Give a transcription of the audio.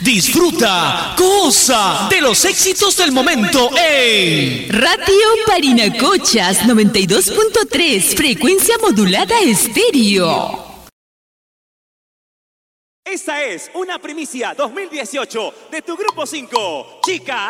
Disfruta, goza de los éxitos del momento en Radio Parinacochas 92.3, frecuencia modulada estéreo. Esta es una primicia 2018 de tu Grupo 5, Chica